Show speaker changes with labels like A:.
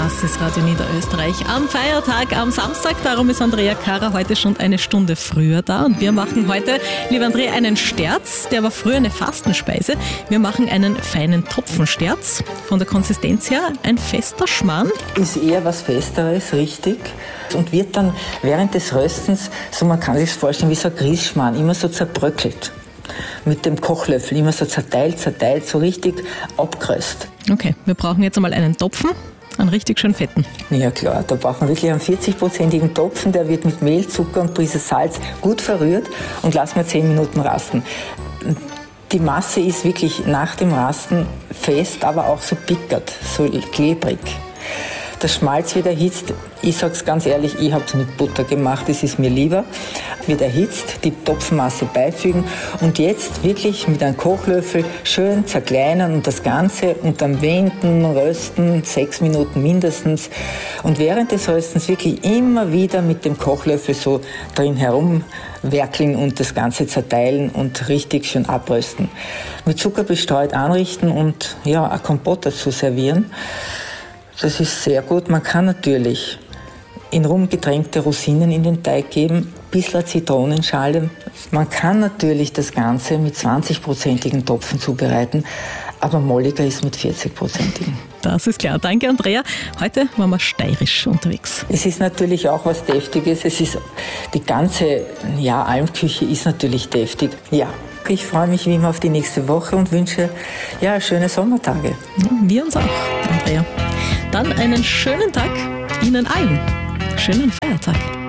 A: Das ist Radio Niederösterreich am Feiertag, am Samstag. Darum ist Andrea Kara heute schon eine Stunde früher da. Und wir machen heute, lieber Andrea, einen Sterz. Der war früher eine Fastenspeise. Wir machen einen feinen Topfensterz. Von der Konsistenz her ein fester Schmarrn.
B: Ist eher was Festeres, richtig. Und wird dann während des Röstens, so man kann sich das vorstellen, wie so ein Grießschmarrn, immer so zerbröckelt. Mit dem Kochlöffel immer so zerteilt, so richtig abgeröst.
A: Okay, wir brauchen jetzt einmal einen Topfen, einen richtig schön fetten.
B: Ja klar, da brauchen wir wirklich einen 40-prozentigen Topfen, der wird mit Mehl, Zucker und Prise Salz gut verrührt und lassen wir 10 Minuten rasten. Die Masse ist wirklich nach dem Rasten fest, aber auch so pickert, so klebrig. Der Schmalz wird erhitzt. Ich sage es ganz ehrlich, ich habe es mit Butter gemacht, das ist mir lieber. Wird erhitzt, die Topfenmasse beifügen und jetzt wirklich mit einem Kochlöffel schön zerkleinern und das Ganze unterm Wenden, Rösten, 6 Minuten mindestens. Und während des Röstens wirklich immer wieder mit dem Kochlöffel so drin herumwerkeln und das Ganze zerteilen und richtig schön abrösten. Mit Zucker bestreut anrichten und ja, ein Kompott dazu servieren. Das ist sehr gut. Man kann natürlich in Rum getränkte Rosinen in den Teig geben, ein bisschen Zitronenschale. Man kann natürlich das Ganze mit 20-prozentigen Topfen zubereiten, aber molliger ist mit 40-prozentigen.
A: Das ist klar. Danke, Andrea. Heute waren wir steirisch unterwegs.
B: Es ist natürlich auch was Deftiges. Die ganze Almküche ist natürlich deftig. Ja. Ich freue mich wie immer auf die nächste Woche und wünsche schöne Sommertage.
A: Wir uns auch, Andrea. Dann einen schönen Tag Ihnen allen. Schönen Feiertag.